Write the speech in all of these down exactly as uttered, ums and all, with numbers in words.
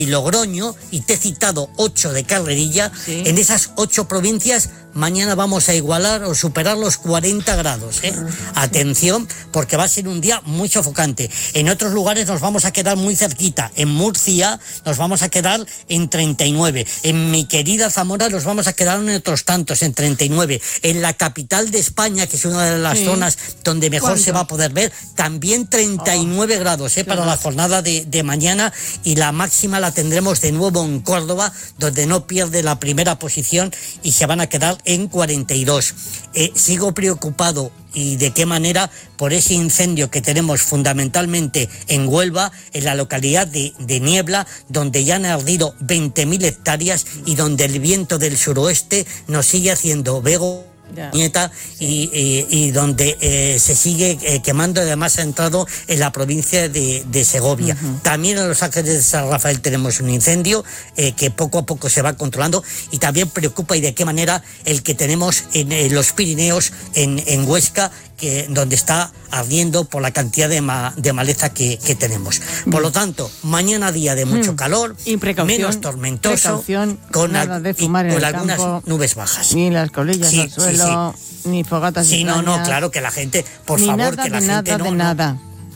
y Logroño, y te he citado ocho de carrerilla, sí. En esas ocho provincias mañana vamos a igualar o superar los cuarenta grados, ¿eh? Atención, porque va a ser un día muy sofocante. En otros lugares nos vamos a quedar muy cerquita. En Murcia nos vamos a quedar en treinta y nueve. En mi querida Zamora nos vamos a quedar en otros tantos, en treinta y nueve. En la capital de España, que es una de las sí. zonas donde mejor ¿Cuánto? se va a poder ver, también treinta y nueve oh, grados, ¿eh? Para la jornada de, de mañana, y la máxima la tendremos de nuevo en Córdoba, donde no pierde la primera posición y se van a quedar en cuarenta y dos. Eh, sigo preocupado, y de qué manera, por ese incendio que tenemos fundamentalmente en Huelva, en la localidad de, de Niebla, donde ya han ardido veinte mil hectáreas y donde el viento del suroeste nos sigue haciendo vego nieta y, y, y donde eh, se sigue eh, quemando. Además ha entrado en la provincia de, de Segovia. Uh-huh. También en Los Ángeles de San Rafael tenemos un incendio eh, que poco a poco se va controlando, y también preocupa, y de qué manera, el que tenemos en, en los Pirineos, en, en Huesca, que, donde está ardiendo por la cantidad de, ma, de maleza que, que tenemos. Por lo tanto, mañana día de mucho calor, menos tormentoso, con, al, y, con algunas campo, nubes bajas. Ni las colillas sí, al suelo, sí, sí. ni fogatas Sí, extrañas, no, no, claro, que la gente, por ni favor, nada, que la de gente nada, no... de nada.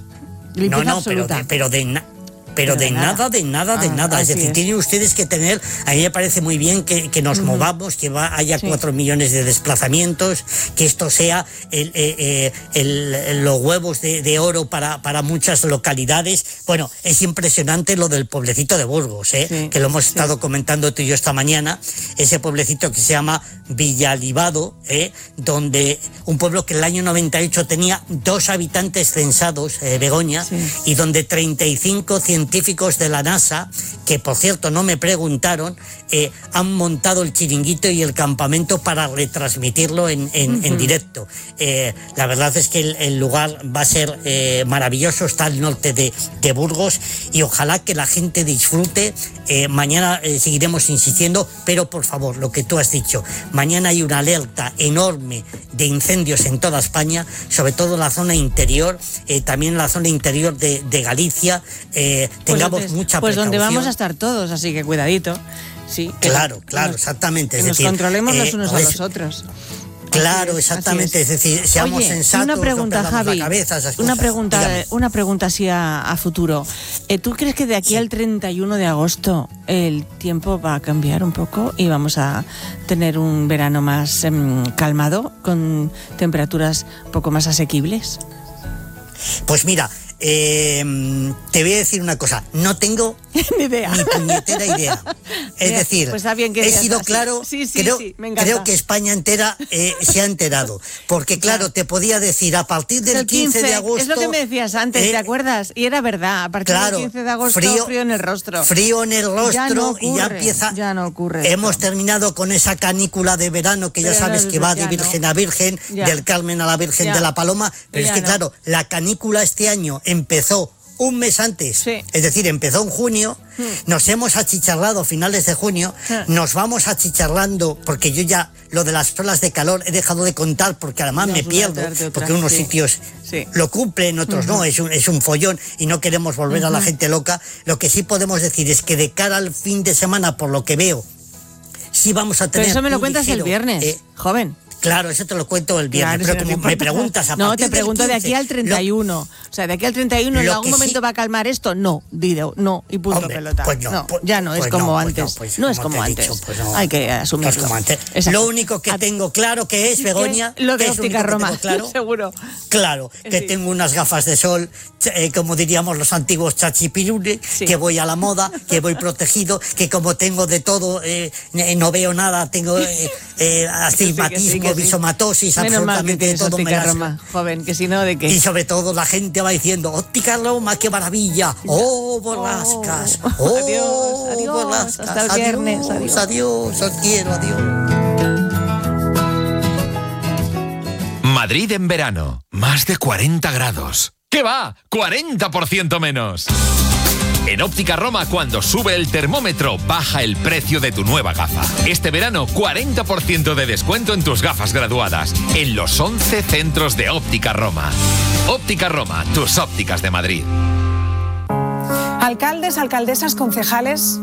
No, no, pero de, pero de nada. Pero, pero de, de nada, nada, de nada, de ah, nada. Es decir, es. tienen ustedes que tener, a mí me parece muy bien que, que nos uh-huh. movamos, que va, haya sí. cuatro millones de desplazamientos, que esto sea el, eh, el, el, los huevos de, de oro para, para muchas localidades. Bueno, es impresionante lo del pueblecito de Burgos, ¿eh? sí, que lo hemos sí. estado comentando tú y yo esta mañana, ese pueblecito que se llama Villalibado, ¿eh? donde un pueblo que en el año noventa y ocho tenía dos habitantes censados, eh, Begoña, sí. y donde treinta y cinco científicos de la NASA, que por cierto no me preguntaron, eh, han montado el chiringuito y el campamento para retransmitirlo en, en, uh-huh. en directo. Eh, la verdad es que el, el lugar va a ser eh, maravilloso, está al norte de, de Burgos, y ojalá que la gente disfrute. Eh, mañana eh, seguiremos insistiendo, pero por favor, lo que tú has dicho, mañana hay una alerta enorme de incendios en toda España, sobre todo en la zona interior, eh, también en la zona interior de, de Galicia. eh, Tengamos pues, mucha pues precaución. Pues donde vamos a estar todos, así que cuidadito. Sí, que claro, que claro, nos, exactamente. Que es nos decir, controlemos eh, los unos pues, a los otros. Claro, así es, exactamente. Es. es decir, seamos Oye, sensatos. Una pregunta, no Javi. La cabeza, esas una cosas. pregunta, Dígame. una pregunta así a, a futuro. Eh, ¿Tú crees que de aquí sí. al treinta y uno de agosto el tiempo va a cambiar un poco y vamos a tener un verano más eh, calmado, con temperaturas un poco más asequibles? Pues mira. Eh, te voy a decir una cosa, no tengo ni idea, ni puñetera idea. Es Mira, decir, pues bien que he sido así. claro, sí, sí, creo, sí, creo que España entera eh, se ha enterado. Porque claro, te podía decir, a partir del el quince, quince de agosto... Es lo que me decías antes, eh, ¿te acuerdas? Y era verdad, a partir claro, del quince de agosto, frío, frío en el rostro. Frío en el rostro, ya no ocurre, y ya empieza... Ya no ocurre. Hemos esto. terminado con esa canícula de verano que pero ya sabes no, que va de Virgen no. a Virgen, ya. del Carmen a la Virgen ya. de la Paloma. Pero ya es que no. claro, la canícula este año empezó un mes antes, sí. es decir, empezó en junio, mm. nos hemos achicharrado a finales de junio, mm. nos vamos achicharrando, porque yo ya lo de las olas de calor he dejado de contar, porque además no, me pierdo, porque unos sí. sitios sí. lo cumplen, otros uh-huh. no, es un, es un follón y no queremos volver uh-huh. a la gente loca. Lo que sí podemos decir es que de cara al fin de semana, por lo que veo, sí vamos a tener... Pero eso me lo cuentas ligero, el viernes, eh, joven. Claro, eso te lo cuento el viernes, claro, pero como me preguntas a No, partir te pregunto del de aquí al treinta y uno. Lo, o sea, de aquí al treinta y uno, ¿en algún momento sí, va a calmar esto? No, Dido, no, y punto. Hombre, pelota. Pues no, no pues, ya no, pues es como no, antes. Pues no, pues, no es como antes. Dicho, pues no, Hay que asumirlo. No es como antes. Lo único que tengo claro que es, Begoña... Lo de Óptica Roma, claro, seguro. Claro, que sí. tengo unas gafas de sol, eh, como diríamos los antiguos chachipirule, sí. que voy a la moda, que voy protegido, que como tengo de todo, eh, no veo nada, tengo eh, eh, astigmatismo, sí, sí, visomatosis, Menos absolutamente de todo. Óptica Roma, joven, que si no, ¿de qué? Y sobre todo la gente va diciendo, Óptica Roma, qué maravilla, oh, Borrascas, oh, oh adiós, adiós, Borrascas, hasta el viernes, adiós, adiós, os quiero, adiós. Madrid en verano, más de cuarenta grados. ¿Qué va? cuarenta por ciento menos. En Óptica Roma, cuando sube el termómetro, baja el precio de tu nueva gafa. Este verano, cuarenta por ciento de descuento en tus gafas graduadas, en los once centros de Óptica Roma. Óptica Roma, tus ópticas de Madrid. Alcaldes, alcaldesas, concejales...